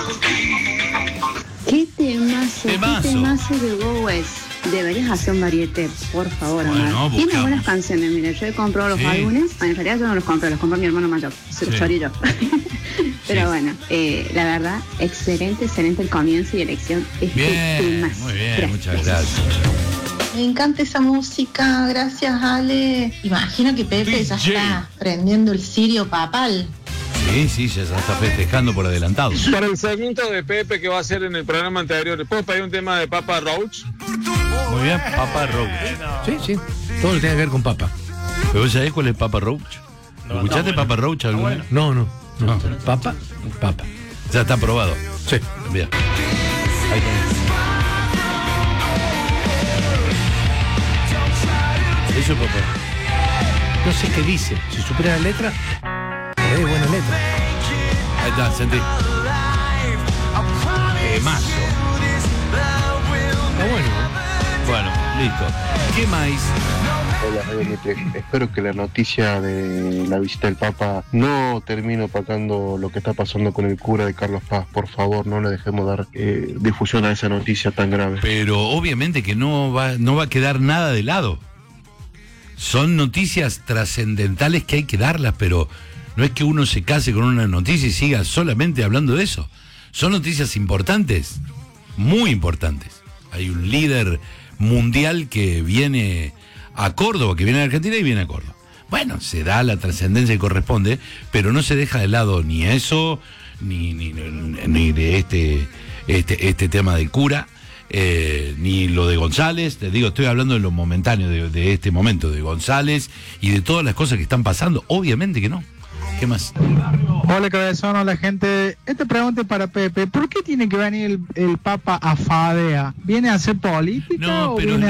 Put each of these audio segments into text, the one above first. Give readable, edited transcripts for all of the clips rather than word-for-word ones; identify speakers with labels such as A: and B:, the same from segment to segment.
A: ¿Qué temazo de Gowes? Deberías hacer un varieté, por favor, Amar. Tiene buenas canciones, mire, yo he comprado los álbumes, en realidad yo no los compré mi hermano mayor, se los choré yo. Pero bueno, la verdad, excelente el comienzo y elección.
B: Bien, muy bien, muchas gracias.
C: Me encanta esa música, gracias Ale. Imagino que Pepe ya está prendiendo el cirio papal.
B: Sí, ya está festejando por adelantado.
D: Para el segmento de Pepe que va a hacer en el programa anterior, ¿puedo pedir un tema de Papa Roach?
B: Muy bien, Papa Roach.
E: Sí, todo lo que tenga que ver con papa.
B: ¿Pero vos sabés cuál es Papa Roach? ¿Escuchaste Papa Roach alguna vez?
E: No. Papa.
B: Ya está aprobado.
E: Sí.
B: Bien. Ahí tenés. Eso es Papa.
E: No sé qué dice. Si supiera la letra, es buena letra.
B: Ahí está, sentí. Mazo.
E: Está bueno.
B: Bueno, listo. ¿Qué más?
F: Hola, Radio Mitre. Espero que la noticia de la visita del Papa no termine opacando lo que está pasando con el cura de Carlos Paz. Por favor, no le dejemos dar difusión a esa noticia tan grave.
B: Pero obviamente que no va a quedar nada de lado. Son noticias trascendentales que hay que darlas, pero no es que uno se case con una noticia y siga solamente hablando de eso. Son noticias importantes, muy importantes. Hay un líder mundial que viene a Córdoba, que viene a Argentina y viene a Córdoba. Bueno, se da la trascendencia que corresponde, pero no se deja de lado ni eso, ni de este tema del cura, ni lo de González. Te digo, estoy hablando de lo momentáneo de este momento, de González y de todas las cosas que están pasando. Obviamente que no. ¿Qué más?
G: Hola cabezón, hola gente. Esta pregunta es para Pepe. ¿Por qué tiene que venir el Papa a Fadea? ¿Viene a hacer política o viene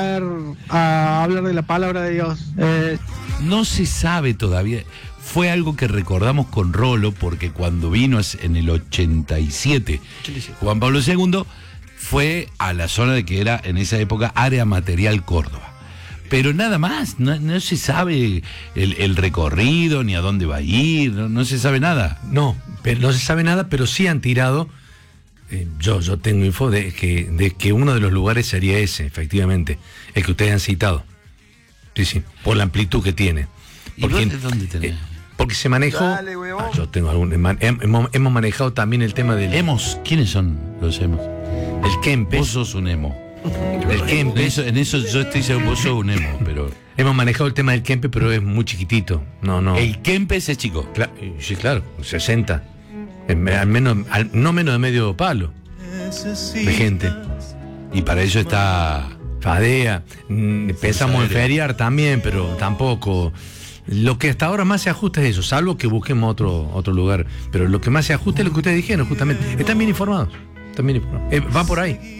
G: a hablar de la palabra de Dios?
B: No se sabe todavía. Fue algo que recordamos con Rolo, porque cuando vino en el 87 Juan Pablo II, fue a la zona de que era en esa época Área Material Córdoba. Pero nada más, no se sabe el recorrido, ni a dónde va a ir, no se sabe nada.
E: No se sabe nada, pero sí han tirado, yo tengo info de que uno de los lugares sería ese, efectivamente, el que ustedes han citado. Sí, por la amplitud que tiene.
B: Porque, ¿Y dónde tenés?
E: Porque se manejó. Yo tengo hemos manejado también el tema del.
B: ¿Quiénes son los emos?
E: El Kempes.
B: Vos sos un emo.
E: El Kempes.
B: En eso yo estoy seguro, vos sos un emo, pero.
E: Hemos manejado el tema del Kempes, pero es muy chiquitito. No.
B: El Kempes es chico.
E: Sí, claro, 60. No menos de medio palo de gente.
B: Y para eso está
E: Fadea. Pensamos en feriar también, pero tampoco. Lo que hasta ahora más se ajusta es eso, salvo que busquemos otro lugar. Pero lo que más se ajusta es lo que ustedes dijeron, justamente. Están bien informados. Va por ahí.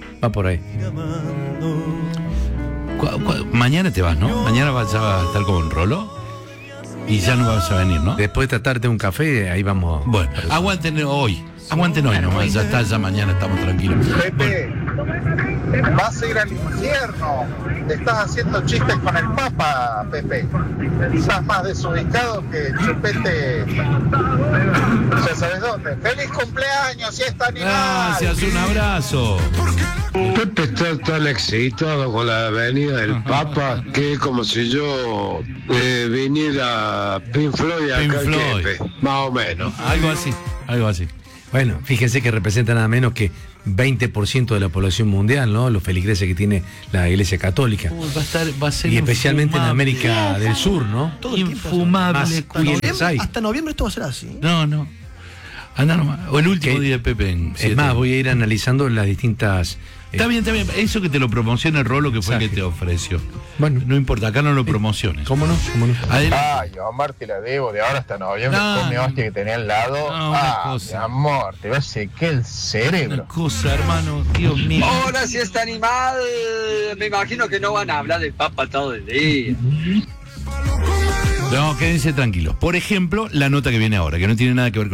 B: Mañana te vas, ¿no? Mañana vas a estar con Rolo y ya no vas a venir, ¿no?
E: Después de tratarte un café, ahí vamos.
B: Bueno, aguanten hoy nomás, ya mañana estamos tranquilos.
H: Pepe, vas a ir al infierno. Estás haciendo chistes con el Papa, Pepe. Estás más desubicado que chupete. Ya sabes dónde. ¡Feliz cumpleaños, fiesta animal!
B: Gracias, un abrazo.
I: Pepe está tan excitado con la venida del Papa que es como si yo viniera Pink Floyd acá al Pepe, más o menos.
B: Algo así.
E: Bueno, fíjense que representa nada menos que 20% de la población mundial, ¿no? Los feligreses que tiene la Iglesia Católica.
B: Va a ser
E: y especialmente infumable. En América del Sur, ¿no?
J: Todo
B: infumable.
J: Hasta noviembre esto va a ser así.
B: No. Anda nomás. O el último día de Pepe.
E: Es más, voy a ir analizando las distintas.
B: Está bien. Eso que te lo promociona el Rolo, que fue el que te ofreció.
E: Bueno,
B: no importa, acá no lo promociones.
E: ¿Cómo no?
H: Ay, Omar, te la debo de ahora hasta noviembre. Come hostia que tenía al lado. Mi amor, te va a secar el cerebro.
B: Una cosa, hermano, Dios mío.
K: Hola, si está animal. Me imagino que no van a hablar del Papa todo el día.
B: No, quédense tranquilos. Por ejemplo, la nota que viene ahora, que no tiene nada que ver con